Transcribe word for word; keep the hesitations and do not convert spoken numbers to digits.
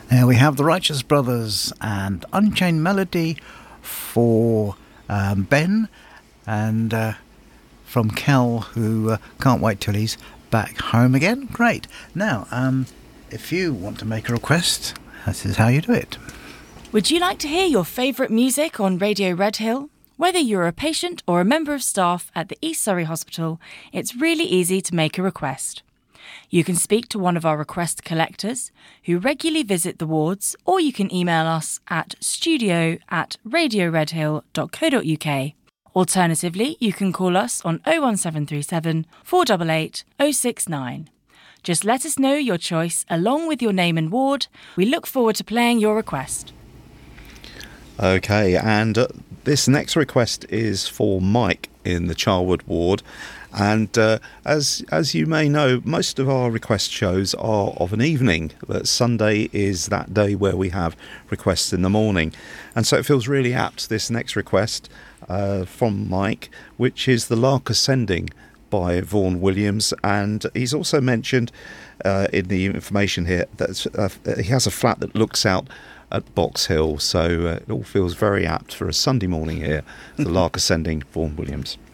Now we have the Righteous Brothers and Unchained Melody for um, Ben, and uh, from Kel, who uh, can't wait till he's back home again. Great. Now, um, if you want to make a request, this is how you do it. Would you like to hear your favourite music on Radio Redhill? Whether you're a patient or a member of staff at the East Surrey Hospital, it's really easy to make a request. You can speak to one of our request collectors who regularly visit the wards, or you can email us at studio at radioredhill.co.uk. Alternatively, you can call us on oh one seven three seven, four eight eight, oh six nine. Just let us know your choice along with your name and ward. We look forward to playing your request. OK, and uh, this next request is for Mike in the Charwood ward. And uh, as as you may know, most of our request shows are of an evening, but Sunday is that day where we have requests in the morning. And so it feels really apt, this next request uh, from Mike, which is The Lark Ascending by Vaughan Williams. And he's also mentioned uh, in the information here that uh, he has a flat that looks out at Box Hill, so uh, it all feels very apt for a Sunday morning here. The Lark Ascending, Vaughan Williams.